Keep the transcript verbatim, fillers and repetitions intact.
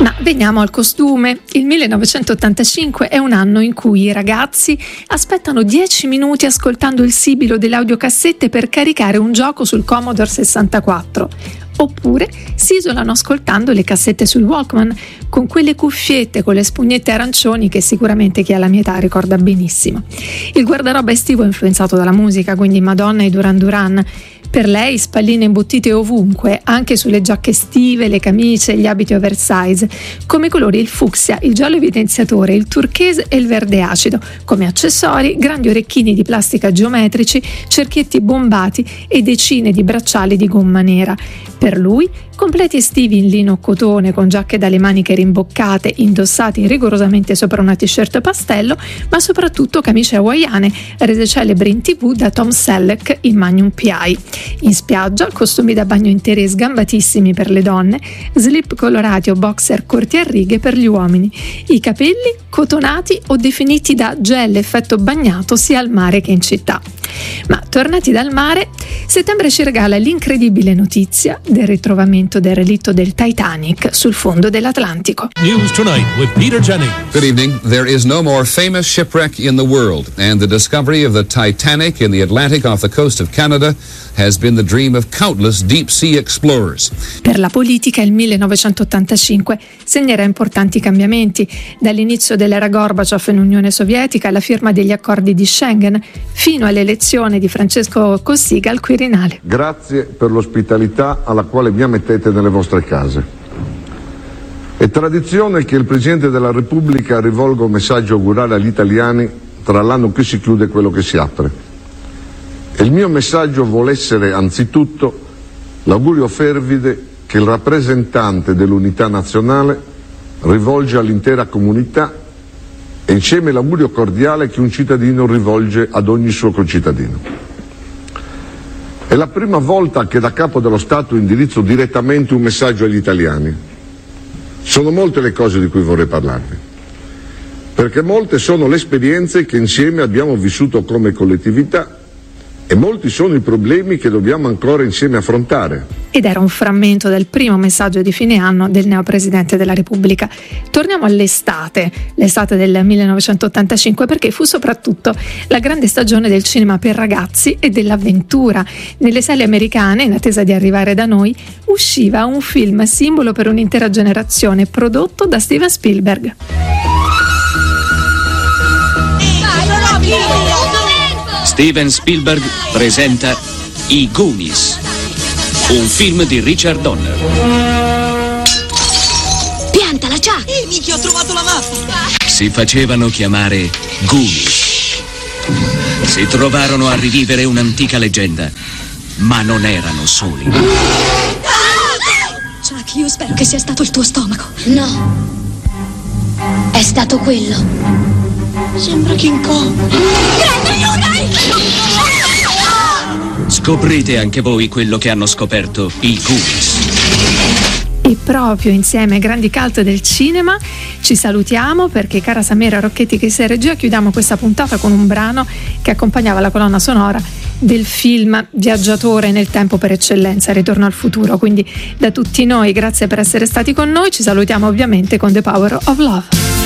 Ma veniamo al costume. Il millenovecentottantacinque è un anno in cui i ragazzi aspettano dieci minuti ascoltando il sibilo delle audiocassette per caricare un gioco sul Commodore sessantaquattro. Oppure si isolano ascoltando le cassette sul Walkman, con quelle cuffiette con le spugnette arancioni che sicuramente chi ha la mia età ricorda benissimo. Il guardaroba estivo è influenzato dalla musica, quindi Madonna e Duran Duran. Per lei spalline imbottite ovunque, anche sulle giacche estive, le camicie, gli abiti oversize. Come colori il fucsia, il giallo evidenziatore, il turchese e il verde acido. Come accessori, grandi orecchini di plastica geometrici, cerchietti bombati e decine di bracciali di gomma nera. Per lui, completi estivi in lino o cotone con giacche dalle maniche rimboccate, indossati rigorosamente sopra una t-shirt pastello, ma soprattutto camicie hawaiane, rese celebri in tv da Tom Selleck in Magnum P I. In spiaggia, costumi da bagno interi e sgambatissimi per le donne, slip colorati o boxer corti a righe per gli uomini. I capelli cotonati o definiti da gel effetto bagnato sia al mare che in città. Ma tornati dal mare, settembre ci regala l'incredibile notizia del ritrovamento del relitto del Titanic sul fondo dell'Atlantico. News Tonight with Peter Jennings. Good evening. There is no more famous shipwreck in the world, and the discovery of the Titanic in the Atlantic off the coast of Canada has been the dream of countless deep-sea explorers. Per la politica il millenovecentottantacinque segnerà importanti cambiamenti, dall'inizio dell'era Gorbaciov in Unione Sovietica alla firma degli accordi di Schengen, fino all'elezione di Francesco Cossiga al Quirinale. Grazie per l'ospitalità alla quale mi ammettete nelle vostre case. È tradizione che il Presidente della Repubblica rivolga un messaggio augurale agli italiani tra l'anno che si chiude e quello che si apre. E il mio messaggio vuole essere anzitutto l'augurio fervide che il rappresentante dell'unità nazionale rivolge all'intera comunità e insieme l'augurio cordiale che un cittadino rivolge ad ogni suo concittadino. È la prima volta che da capo dello Stato indirizzo direttamente un messaggio agli italiani. Sono molte le cose di cui vorrei parlarvi, perché molte sono le esperienze che insieme abbiamo vissuto come collettività e molti sono i problemi che dobbiamo ancora insieme affrontare. Ed era un frammento del primo messaggio di fine anno del neopresidente della Repubblica. Torniamo all'estate, l'estate del millenovecentottantacinque, perché fu soprattutto la grande stagione del cinema per ragazzi e dell'avventura. Nelle sale americane, in attesa di arrivare da noi, usciva un film simbolo per un'intera generazione, prodotto da Steven Spielberg. Steven Spielberg presenta I Goonies, un film di Richard Donner. Piantala già! Ehi, minchia, ho trovato la mappa! Si facevano chiamare Goonies. Si trovarono a rivivere un'antica leggenda, ma non erano soli. Chuck, io spero che sia stato il tuo stomaco. No, è stato quello. Sembra King Kong. Scoprite anche voi quello che hanno scoperto i Goonies. E proprio insieme ai grandi cult del cinema ci salutiamo, perché cara Samira Rocchetti che sei regia, chiudiamo questa puntata con un brano che accompagnava la colonna sonora del film viaggiatore nel tempo per eccellenza, Ritorno al futuro. Quindi da tutti noi grazie per essere stati con noi, ci salutiamo ovviamente con The Power of Love.